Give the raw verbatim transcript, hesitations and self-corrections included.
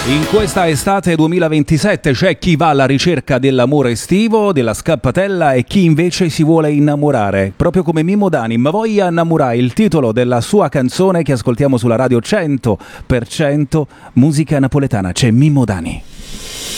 In questa estate duemilaventisette c'è chi va alla ricerca dell'amore estivo, della scappatella e chi invece si vuole innamorare, proprio come Mimmo Dani. Ma voglia innamorare, il titolo della sua canzone che ascoltiamo sulla radio cento per cento musica napoletana. C'è Mimmo Dani.